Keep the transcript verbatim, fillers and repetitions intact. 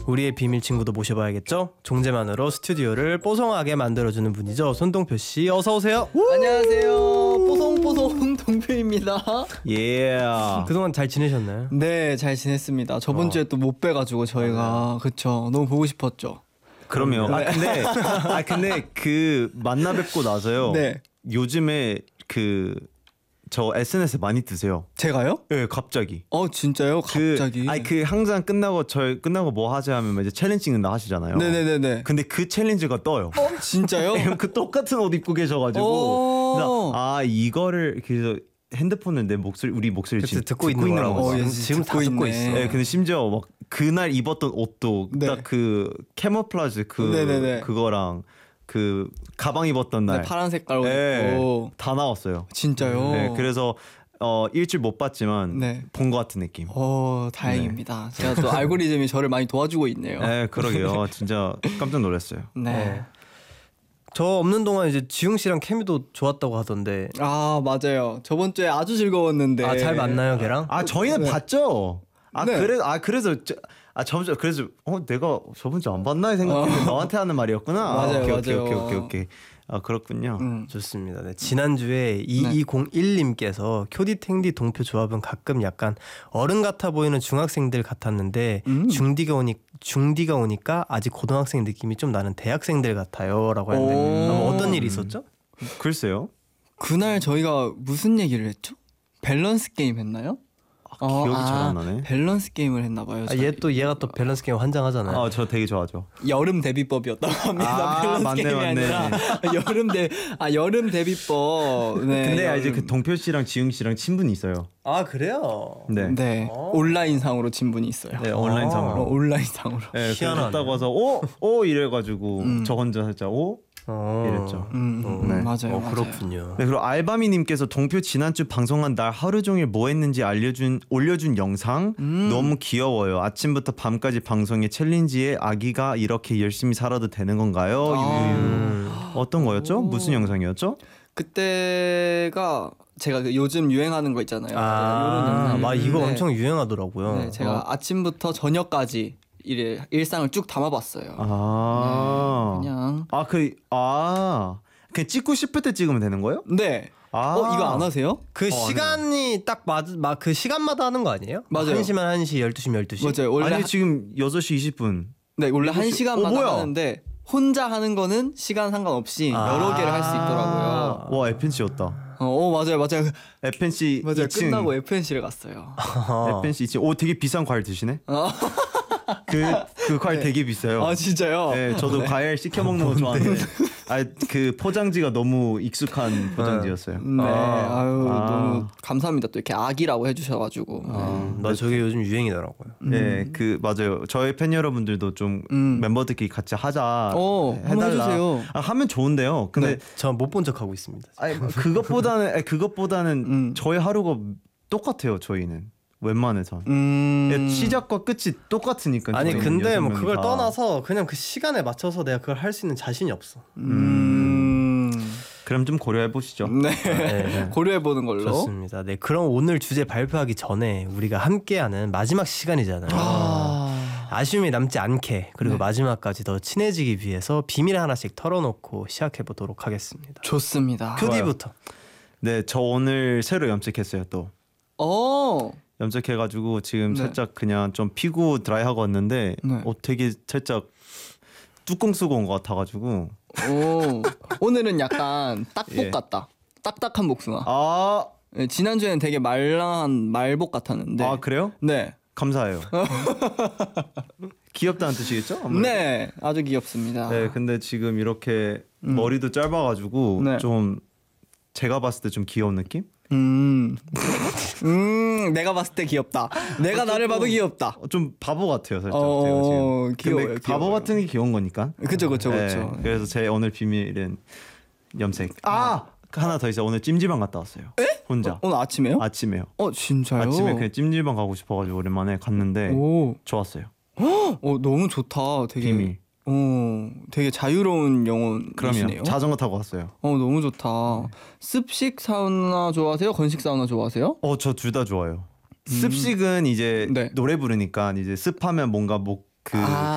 우리의 비밀 친구도 모셔봐야겠죠? 종재만으로 스튜디오를 뽀송하게 만들어주는 분이죠. 손동표씨 어서 오세요. 안녕하세요. 뽀송뽀송 동표입니다. 예. Yeah. 그동안 잘 지내셨나요? 네, 잘 지냈습니다. 저번 어. 주에 또 못 뵈가지고 저희가 그쵸, 너무 보고 싶었죠. 그럼요. 네. 아 근데 아 근데 그 만나 뵙고 나서요. 네. 요즘에 그 저 에스엔에스 많이 뜨세요. 제가요? 네, 갑자기. 어, 진짜요? 갑자기. 그, 아니 그 항상 끝나고 저희 끝나고 뭐 하자 하면 이제 챌린지 찍는다 하시잖아요. 네네네네. 근데 그 챌린지가 떠요. 어, 진짜요? 그 똑같은 옷 입고 계셔가지고. 그래서 아 이거를 그래서 핸드폰을 내 목소리 우리 목소리 지금 듣고, 듣고 있는 거라고. 어, 예, 지금 다 듣고 있어. 네, 근데 심지어 막 그날 입었던 옷도 네. 딱 그 캐모플라즈 그 네네네. 그거랑. 그 가방 입었던 날 네, 파란 색깔 옷 네, 입고 다 나왔어요. 진짜요? 네, 그래서 어, 일주일 못 봤지만 네. 본 것 같은 느낌. 어, 다행입니다. 네. 제가 또 알고리즘이 저를 많이 도와주고 있네요. 네, 그러게요. 진짜 깜짝 놀랐어요. 네. 네. 저 없는 동안 이제 지웅 씨랑 케미도 좋았다고 하던데. 아, 맞아요. 저번 주에 아주 즐거웠는데. 아, 잘 만나요, 걔랑? 아, 저희는 네. 봤죠. 아, 네. 그래 아 그래서 저, 아 저번 주 그래서 어 내가 저번 주 안 봤나 생각했는데 어. 너한테 하는 말이었구나. 맞아요, 아, 오케이, 맞아요. 오케이 오케이 오케이 오케이. 아 그렇군요. 음. 좋습니다. 네, 지난주에 이이공일님께서 쿄디탱디 동표 조합은 가끔 약간 어른 같아 보이는 중학생들 같았는데 음. 중디가 오니 중디가 오니까 아직 고등학생 느낌이 좀 나는 대학생들 같아요라고 했는데 어떤 일이 있었죠? 글쎄요. 그날 저희가 무슨 얘기를 했죠? 밸런스 게임 했나요? 아, 기억이 어, 잘 안 나네. 아, 밸런스 게임을 했나봐요. 아, 얘 또 얘가 또 밸런스 게임 환장하잖아요. 아, 저 되게 좋아하죠. 여름 대비법이었다고 합니다. 아, 밸런스 맞네, 게임이 맞네. 아니라 여름 대 아 여름 대비법. 네, 근데 여름. 이제 그 동표 씨랑 지웅 씨랑 친분이 있어요. 아 그래요? 네. 네. 온라인 상으로 친분이 있어요. 네, 온라인 상으로. 어, 온라인 상으로. 네, 갔다고 와서 오, 오 이래가지고 음. 저 혼자 살짝 오. 어. 이랬죠. 음, 음, 네. 맞아요, 어, 맞아요. 그렇군요. 네, 그리고 알바미님께서 동표 지난주 방송한 날 하루 종일 뭐 했는지 알려준 올려준 영상 음. 너무 귀여워요. 아침부터 밤까지 방송에 챌린지에 아기가 이렇게 열심히 살아도 되는 건가요? 아. 유유. 어떤 거였죠? 무슨 영상이었죠? 그때가 제가 그 요즘 유행하는 거 있잖아요. 아, 아 이거 네. 엄청 유행하더라고요. 네, 제가 어. 아침부터 저녁까지 일 일상을 쭉 담아봤어요. 아, 네, 그냥 아 그 아 그냥 찍고 싶을 때 찍으면 되는 거예요? 네. 아. 어 이거 안 하세요? 그 어, 시간이 딱 맞, 막 그 시간마다 하는 거 아니에요? 맞아요. 한 시면 한 시, 열두 시면 열두 시. 맞아요. 원래 아니 하... 지금 여섯 시 이십 분. 네, 원래 한 일곱 시... 시간마다 어, 하는데 혼자 하는 거는 시간 상관없이 아. 여러 개를 할 수 있더라고요. 와, 에프엔씨였다. 어, 어 맞아요, 맞아요. 에프엔씨 맞아요. 이 층. 끝나고 에프엔씨를 갔어요. 에프엔씨 이 층. 오, 되게 비싼 과일 드시네. 그, 그 과일 네. 되게 비싸요. 아 진짜요? 네, 저도 네. 과일 시켜 먹는 거 좋아하는데, 아, 그 포장지가 너무 익숙한 포장지였어요. 네, 아. 아유 아. 너무 감사합니다. 또 이렇게 아기라고 해주셔가지고. 아, 나 저게 요즘 유행이더라고요. 음. 네, 그 맞아요. 저희 팬 여러분들도 좀 음. 멤버들끼리 같이 하자. 어, 해달라. 해주세요. 아, 하면 좋은데요. 근데 네, 저 못 본 척 하고 있습니다. 아니, 그것보다는 아니, 그것보다는 음. 저희 하루가 똑같아요. 저희는. 웬만해선 음... 시작과 끝이 똑같으니까. 아니 근데 뭐 그걸 다. 떠나서 그냥 그 시간에 맞춰서 내가 그걸 할 수 있는 자신이 없어. 음... 그럼 좀 고려해 보시죠. 네, 네. 고려해 보는 걸로. 좋습니다. 네, 그럼 오늘 주제 발표하기 전에 우리가 함께하는 마지막 시간이잖아요. 아... 아쉬움이 남지 않게 그리고 네. 마지막까지 더 친해지기 위해서 비밀 하나씩 털어놓고 시작해 보도록 하겠습니다. 좋습니다. 큐디부터. 네, 저 오늘 새로 염색했어요 또. 어. 염색해가지고 지금 네. 살짝 그냥 좀 피고 드라이하고 왔는데 네. 어, 되게 살짝 뚜껑 쓰고 온 것 같아가지고. 오. 오늘은 약간 딱복 예. 같다. 딱딱한 복숭아. 아, 네, 지난주에는 되게 말랑한 말복 같았는데. 아 그래요? 네. 감사해요. 귀엽다는 뜻이겠죠? 아무래도? 네, 아주 귀엽습니다. 네, 근데 지금 이렇게 음. 머리도 짧아가지고 네. 좀 제가 봤을 때 좀 귀여운 느낌? 음, 음, 내가 봤을 때 귀엽다. 내가 나를 봐도 귀엽다. 어, 좀 바보 같아요, 살짝. 어, 제가 지금. 귀여워요, 근데 귀여워요. 바보 같은 게 귀여운 거니까. 그쵸, 그쵸, 네, 그쵸. 그래서 제 오늘 비밀은 염색. 아, 하나 더 있어요. 오늘 찜질방 갔다 왔어요. 에? 혼자. 어, 오늘 아침에요? 아침에요. 어, 진짜요? 아침에 그냥 찜질방 가고 싶어가지고 오랜만에 갔는데 오, 좋았어요. 어, 너무 좋다. 되게. 비밀. 어, 되게 자유로운 영혼이시네요. 그럼요. 자전거 타고 갔어요. 어, 너무 좋다. 습식 사우나 좋아하세요? 건식 사우나 좋아하세요? 어, 저 둘 다 좋아요. 습식은 이제 네. 노래 부르니까 이제 습하면 뭔가 목그 아.